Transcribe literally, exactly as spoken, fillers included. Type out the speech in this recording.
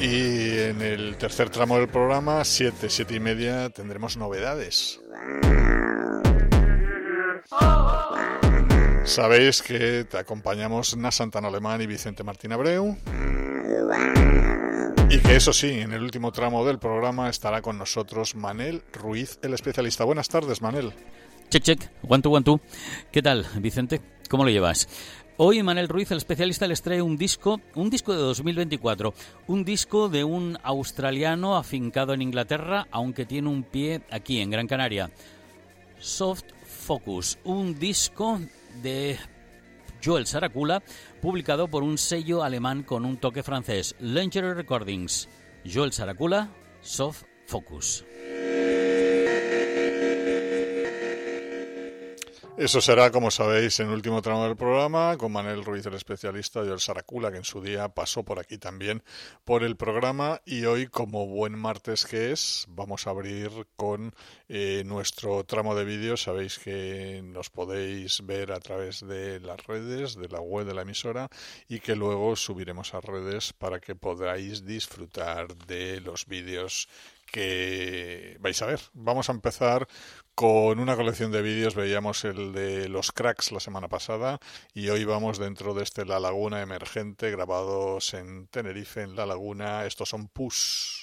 Y en el tercer tramo del programa, siete, siete y media, tendremos novedades. Sabéis que te acompañamos Na Santana Alemán y Vicente Martín Abreu. Y que eso sí, en el último tramo del programa estará con nosotros Manel Ruiz, el especialista. Buenas tardes, Manel. Check, check, one, two, one, two. ¿Qué tal, Vicente? ¿Cómo lo llevas? Hoy Manel Ruiz, el especialista, les trae un disco, un disco de dos mil veinticuatro, un disco de un australiano afincado en Inglaterra, aunque tiene un pie aquí, en Gran Canaria. Soft Focus, un disco de Joel Saracula, publicado por un sello alemán con un toque francés, Lingerie Recordings. Joel Saracula, Soft Focus. Eso será, como sabéis, en el último tramo del programa, con Manel Ruiz, el especialista, y Joel Saracula, que en su día pasó por aquí también por el programa. Y hoy, como buen martes que es, vamos a abrir con eh, nuestro tramo de vídeos. Sabéis que nos podéis ver a través de las redes, de la web de la emisora, y que luego subiremos a redes para que podáis disfrutar de los vídeos que vais a ver. Vamos a empezar con una colección de vídeos. Veíamos el de los Cracks la semana pasada y hoy vamos dentro de este La Laguna Emergente, grabados en Tenerife, en La Laguna. Estos son Push.